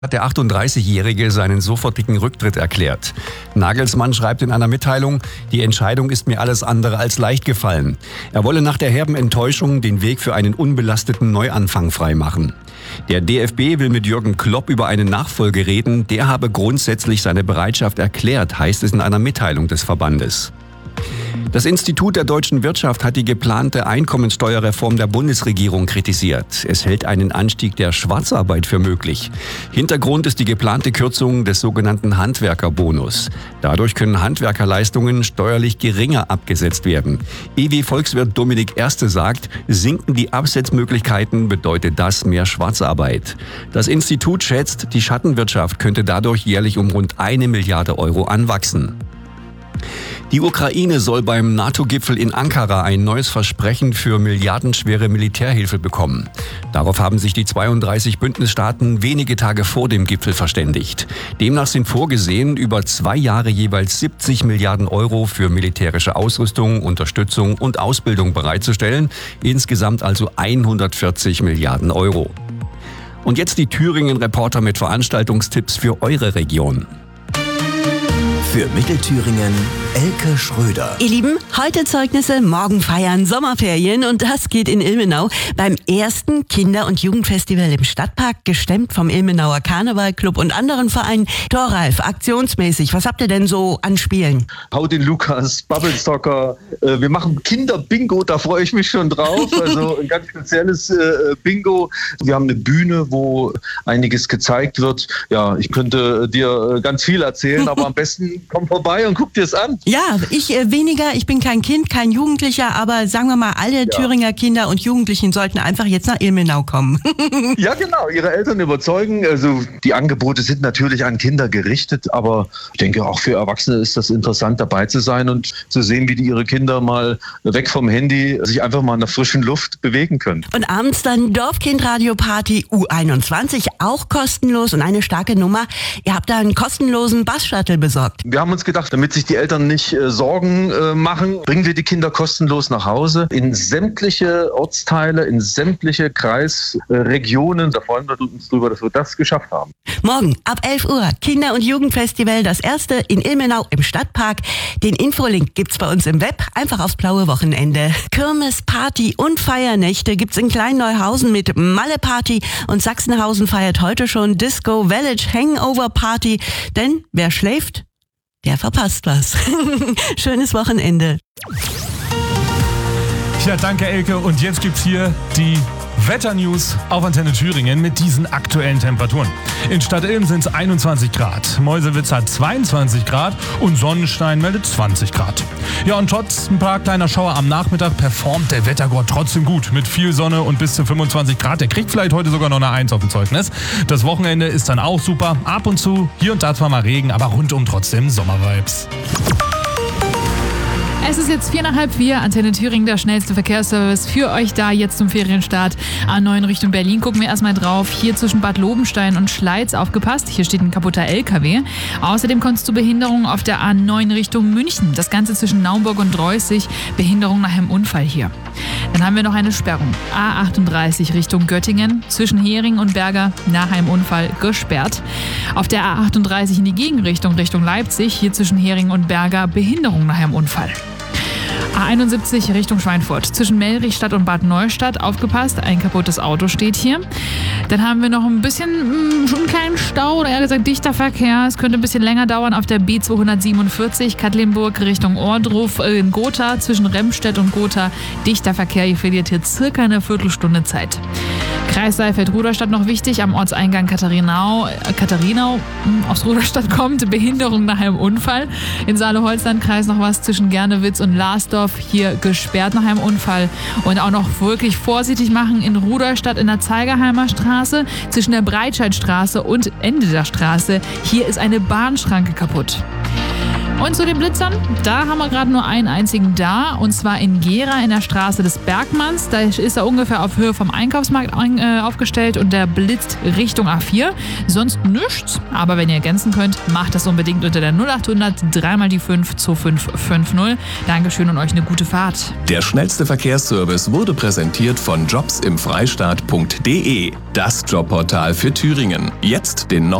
Hat der 38-Jährige seinen sofortigen Rücktritt erklärt. Nagelsmann schreibt in einer Mitteilung, die Entscheidung ist mir alles andere als leicht gefallen. Er wolle nach der herben Enttäuschung den Weg für einen unbelasteten Neuanfang freimachen. Der DFB will mit Jürgen Klopp über eine Nachfolge reden. Der habe grundsätzlich seine Bereitschaft erklärt, heißt es in einer Mitteilung des Verbandes. Das Institut der deutschen Wirtschaft hat die geplante Einkommensteuerreform der Bundesregierung kritisiert. Es hält einen Anstieg der Schwarzarbeit für möglich. Hintergrund ist die geplante Kürzung des sogenannten Handwerkerbonus. Dadurch können Handwerkerleistungen steuerlich geringer abgesetzt werden. EW-Volkswirt Dominik Erste sagt, sinken die Absetzmöglichkeiten, bedeutet das mehr Schwarzarbeit. Das Institut schätzt, die Schattenwirtschaft könnte dadurch jährlich um rund 1 Milliarde Euro anwachsen. Die Ukraine soll beim NATO-Gipfel in Ankara ein neues Versprechen für milliardenschwere Militärhilfe bekommen. Darauf haben sich die 32 Bündnisstaaten wenige Tage vor dem Gipfel verständigt. Demnach sind vorgesehen, über 2 Jahre jeweils 70 Milliarden Euro für militärische Ausrüstung, Unterstützung und Ausbildung bereitzustellen. Insgesamt also 140 Milliarden Euro. Und jetzt die Thüringen-Reporter mit Veranstaltungstipps für eure Region. Für Mittelthüringen Elke Schröder. Ihr Lieben, heute Zeugnisse, morgen feiern Sommerferien und das geht in Ilmenau beim ersten Kinder- und Jugendfestival im Stadtpark, gestemmt vom Ilmenauer Karnevalclub und anderen Vereinen. Thoralf, aktionsmäßig, was habt ihr denn so an Spielen? Hau den Lukas, Bubble-Soccer, wir machen Kinder-Bingo, da freue ich mich schon drauf, also ein ganz spezielles Bingo. Wir haben eine Bühne, wo einiges gezeigt wird. Ja, ich könnte dir ganz viel erzählen, aber am besten komm vorbei und guck dir es an. Ja, ich weniger. Ich bin kein Kind, kein Jugendlicher, aber sagen wir mal, alle Thüringer Kinder und Jugendlichen sollten einfach jetzt nach Ilmenau kommen. Ja, genau, ihre Eltern überzeugen. Also die Angebote sind natürlich an Kinder gerichtet, aber ich denke, auch für Erwachsene ist das interessant, dabei zu sein und zu sehen, wie die ihre Kinder mal weg vom Handy sich einfach mal in der frischen Luft bewegen können. Und abends dann Dorfkindradio-Party U21, auch kostenlos und eine starke Nummer. Ihr habt da einen kostenlosen Bus-Shuttle besorgt. Wir haben uns gedacht, damit sich die Eltern nicht Sorgen machen, bringen wir die Kinder kostenlos nach Hause in sämtliche Ortsteile, in sämtliche Kreisregionen. Da freuen wir uns drüber, dass wir das geschafft haben. Morgen ab 11 Uhr Kinder- und Jugendfestival, das erste in Ilmenau im Stadtpark. Den Infolink gibt's bei uns im Web, einfach aufs blaue Wochenende. Kirmes, Party und Feiernächte gibt's in Klein-Neuhausen mit Malle-Party und Sachsenhausen feiert heute schon Disco Village Hangover Party. Denn wer schläft, der verpasst was. Schönes Wochenende. Ja, danke Elke. Und jetzt gibt's hier die Wetternews auf Antenne Thüringen mit diesen aktuellen Temperaturen. In Stadt Ilm sind es 21 Grad, Meuselwitz hat 22 Grad und Sonnenstein meldet 20 Grad. Ja, und trotz ein paar kleiner Schauer am Nachmittag performt der Wettergott trotzdem gut mit viel Sonne und bis zu 25 Grad. Der kriegt vielleicht heute sogar noch eine 1 auf dem Zeugnis. Das Wochenende ist dann auch super. Ab und zu, hier und da zwar mal Regen, aber rundum trotzdem Sommervibes. Es ist jetzt 3:45, Antenne Thüringen, der schnellste Verkehrsservice für euch da jetzt zum Ferienstart. A9 Richtung Berlin gucken wir erstmal drauf. Hier zwischen Bad Lobenstein und Schleiz aufgepasst. Hier steht ein kaputter LKW. Außerdem kommt es zu Behinderungen auf der A9 Richtung München. Das Ganze zwischen Naumburg und Dreußig. Behinderung nach einem Unfall hier. Dann haben wir noch eine Sperrung. A38 Richtung Göttingen. Zwischen Hering und Berger nach einem Unfall gesperrt. Auf der A38 in die Gegenrichtung Richtung Leipzig. Hier zwischen Hering und Berger Behinderung nach einem Unfall. A71 Richtung Schweinfurt. Zwischen Melrichstadt und Bad Neustadt. Aufgepasst, ein kaputtes Auto steht hier. Dann haben wir noch ein bisschen, schon einen kleinen Stau, oder eher gesagt dichter Verkehr. Es könnte ein bisschen länger dauern auf der B247 Katlinburg Richtung Ohrdruf in Gotha. Zwischen Remstedt und Gotha dichter Verkehr. Ihr verliert hier circa eine Viertelstunde Zeit. Kreis Saalfeld-Ruderstadt noch wichtig, am Ortseingang Katharinau aus Ruderstadt kommt, Behinderung nach einem Unfall. In Saale-Holzland-Kreis noch was zwischen Gernewitz und Larsdorf, hier gesperrt nach einem Unfall. Und auch noch wirklich vorsichtig machen in Ruderstadt in der Zeigerheimer Straße, zwischen der Breitscheidstraße und Ende der Straße. Hier ist eine Bahnschranke kaputt. Und zu den Blitzern, da haben wir gerade nur einen einzigen da, und zwar in Gera in der Straße des Bergmanns. Da ist er ungefähr auf Höhe vom Einkaufsmarkt aufgestellt und der blitzt Richtung A4. Sonst nichts, aber wenn ihr ergänzen könnt, macht das unbedingt unter der 0800 3 die 5 2550. Dankeschön und euch eine gute Fahrt. Der schnellste Verkehrsservice wurde präsentiert von jobsimfreistaat.de, das Jobportal für Thüringen. Jetzt den